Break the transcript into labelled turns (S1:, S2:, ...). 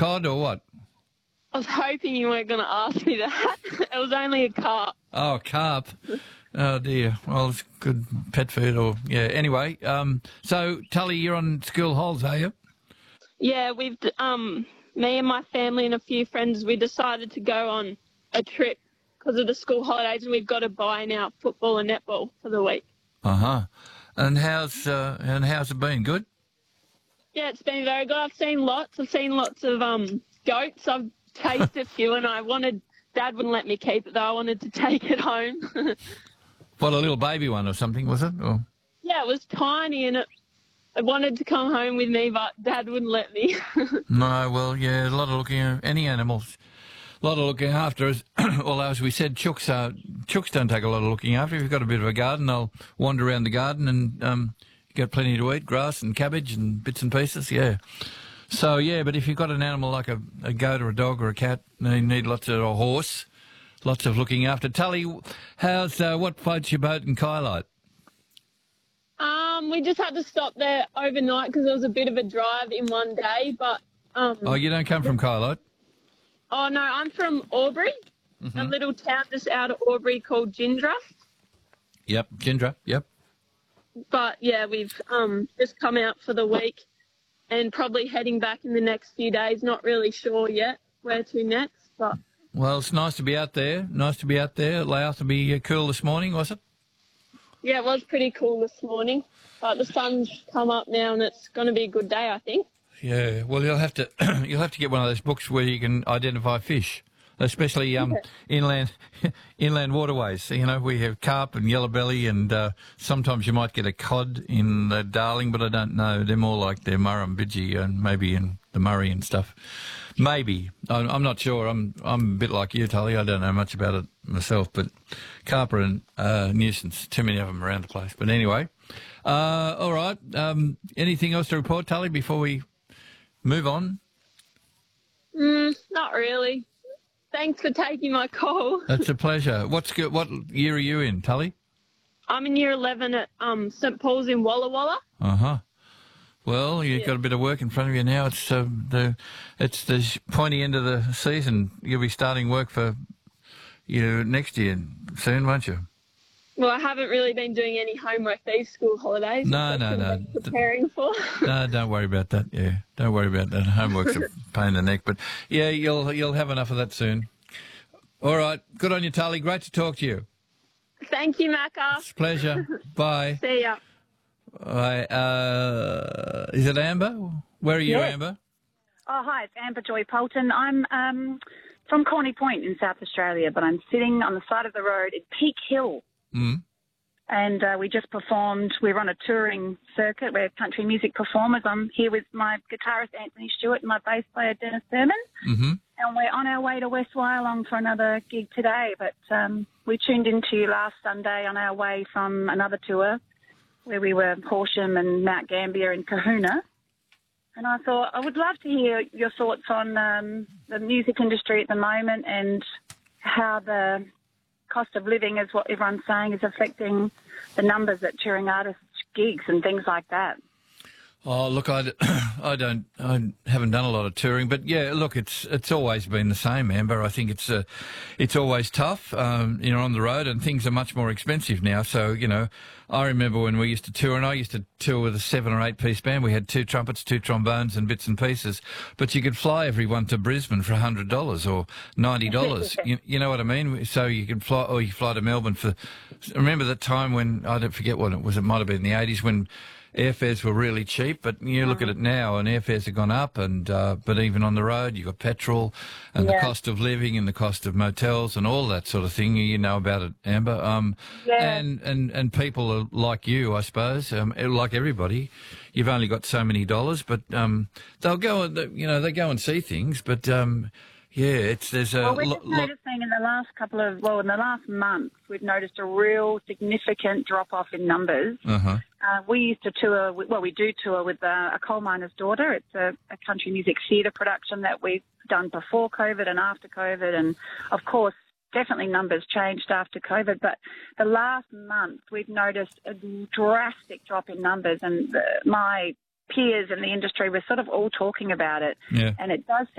S1: cod or what?
S2: I was hoping you weren't going to ask me that. It was only a carp.
S1: Oh, carp. Oh, dear. Well, it's good pet food or, yeah. Anyway, so, Tully, you're on school holidays, are you?
S2: Yeah, me and my family and a few friends, we decided to go on a trip because of the school holidays, and we've got to buy now football and netball for the week.
S1: Uh-huh. And how's it been? Good?
S2: Yeah, it's been very good. I've seen lots of goats. I've tasted a few, and Dad wouldn't let me keep it, though. I wanted to take it home.
S1: What, a little baby one or something, was it? Or?
S2: Yeah, it was tiny, and it wanted to come home with me, but Dad wouldn't let me.
S1: No, well, yeah, a lot of looking at any animals. A lot of looking after us. Although, as we said, chooks don't take a lot of looking after. If you've got a bit of a garden, they'll wander around the garden and you get plenty to eat, grass and cabbage and bits and pieces, yeah. So, yeah, but if you've got an animal like a goat or a dog or a cat, you need lots of, a horse, lots of looking after. Tully, what floats your boat in Kylite?
S2: We just had to stop there overnight because it was a bit of a drive in one day, but...
S1: Oh, you don't come from Kylite?
S2: Oh, no, I'm from Albury, a little town just out of Albury called Gindra.
S1: Yep, Gindra, yep.
S2: But, yeah, we've just come out for the week and probably heading back in the next few days. Not really sure yet where to next, but...
S1: Well, it's nice to be out there. Allowed to be cool this morning, was it?
S2: Yeah, it was pretty cool this morning. But the sun's come up now and it's going to be a good day, I think.
S1: Yeah, well, you'll have to get one of those books where you can identify fish, especially inland waterways. You know, we have carp and yellow belly, and sometimes you might get a cod in the Darling, but I don't know. They're more like they're Murrumbidgee and maybe in the Murray and stuff. Maybe. I'm not sure. I'm a bit like you, Tully. I don't know much about it myself, but carp are a nuisance. Too many of them around the place. But anyway, all right. Anything else to report, Tully, before we move on?
S2: Not really. Thanks for taking my call.
S1: That's a pleasure. What year are you in, Tully?
S2: I'm in year 11 at St Paul's in Walla Walla.
S1: Uh-huh. Well, you've got a bit of work in front of you now. It's the pointy end of the season. You'll be starting work for next year soon, won't you?
S2: Well, I haven't really been doing any homework these school holidays.
S1: No.
S2: Preparing for.
S1: No, don't worry about that. Yeah, don't worry about that. Homework's a pain in the neck, but yeah, you'll have enough of that soon. All right, good on you, Tully. Great to talk to you.
S2: Thank you, Macca.
S1: It's a pleasure. Bye.
S2: See ya.
S1: Is it Amber? Where are you,
S3: Yes.
S1: Amber?
S3: Oh, hi, it's Amber Joy Polton. I'm from Corny Point in South Australia, but I'm sitting on the side of the road at Peak Hill.
S1: Mm.
S3: And we just performed. We're on a touring circuit. We're country music performers. I'm here with my guitarist, Anthony Stewart, and my bass player, Dennis Thurman.
S1: Mm-hmm.
S3: And we're on our way to West Wyalong for another gig today. But we tuned into you last Sunday on our way from another tour where we were Horsham and Mount Gambier and Kahuna. And I thought I would love to hear your thoughts on the music industry at the moment and how the cost of living, is what everyone's saying, is affecting the numbers at touring artists' gigs and things like that.
S1: Oh, look, I haven't done a lot of touring, but yeah, look, it's always been the same, Amber. I think it's always tough, on the road, and things are much more expensive now. So, I remember when we used to tour, and I used to tour with a 7 or 8 piece band. We had 2 trumpets, 2 trombones, and bits and pieces. But you could fly everyone to Brisbane for $100 or $90. you know what I mean? So you could fly, or you fly to Melbourne for. Remember that time when, I don't forget what it was. It might have been in the 80s when airfares were really cheap, but you look at it now and airfares have gone up, and but even on the road you've got petrol and the cost of living and the cost of motels and all that sort of thing. You know about it, Amber. And people are like you, I suppose, like everybody. You've only got so many dollars, but they'll go, they go and see things, but yeah, there's a
S3: Well, we're just noticing in the last month, we've noticed a real significant drop-off in numbers.
S1: Uh-huh.
S3: We used to tour, we do tour with A Coal Miner's Daughter. It's a country music theatre production that we've done before COVID and after COVID. And, of course, definitely numbers changed after COVID. But the last month, we've noticed a drastic drop in numbers. And my peers in the industry were sort of all talking about it.
S1: Yeah.
S3: And it does